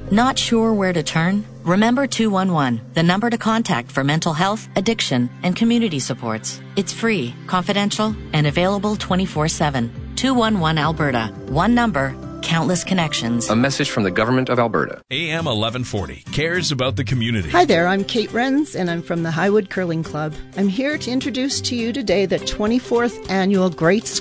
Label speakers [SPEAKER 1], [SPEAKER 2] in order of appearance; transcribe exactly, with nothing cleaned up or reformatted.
[SPEAKER 1] Not sure where to turn? Remember two one one, the number to contact for mental health, addiction, and community supports. It's free, confidential, and available twenty-four seven. two one one Alberta. One number, countless connections.
[SPEAKER 2] A message from the Government of Alberta.
[SPEAKER 3] A M eleven forty cares about the community.
[SPEAKER 4] Hi there, I'm Kate Renz, and I'm from the Highwood Curling Club. I'm here to introduce to you today the twenty-fourth Annual Great